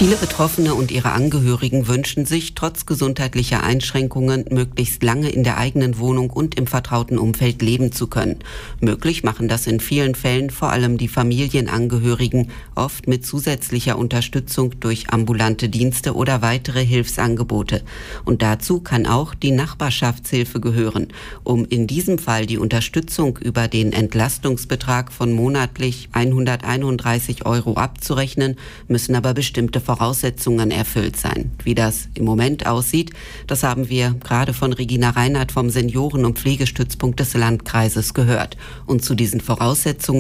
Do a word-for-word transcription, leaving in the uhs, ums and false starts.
Viele Betroffene und ihre Angehörigen wünschen sich, trotz gesundheitlicher Einschränkungen, möglichst lange in der eigenen Wohnung und im vertrauten Umfeld leben zu können. Möglich machen das in vielen Fällen vor allem die Familienangehörigen, oft mit zusätzlicher Unterstützung durch ambulante Dienste oder weitere Hilfsangebote. Und dazu kann auch die Nachbarschaftshilfe gehören. Um in diesem Fall die Unterstützung über den Entlastungsbetrag von monatlich hunderteinunddreißig Euro abzurechnen, müssen aber bestimmte Voraussetzungen erfüllt sein. Wie das im Moment aussieht, das haben wir gerade von Regina Reinhardt vom Senioren- und Pflegestützpunkt des Landkreises gehört. Und zu diesen Voraussetzungen